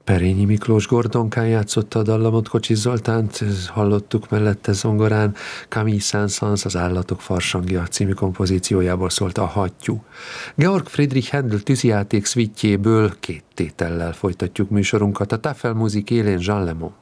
Perényi Miklós Gordonkán játszotta a dallamot, Kocsis Zoltánt, hallottuk mellette zongorán, Camille Saint-Saëns, az Állatok farsangja című kompozíciójából szólt a Hattyú. Georg Friedrich Händel tűzijáték szvittjéből két tétellel folytatjuk műsorunkat. A Tafelmusik élén Jean Lemond.